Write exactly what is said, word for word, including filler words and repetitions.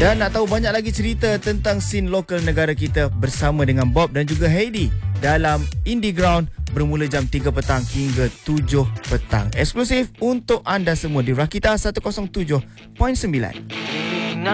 Dan nak tahu banyak lagi cerita tentang scene lokal negara kita bersama dengan Bob dan juga Heidi dalam Indie Ground bermula jam tiga petang hingga tujuh petang. Eksklusif untuk anda semua di Rakita seratus tujuh perpuluhan sembilan.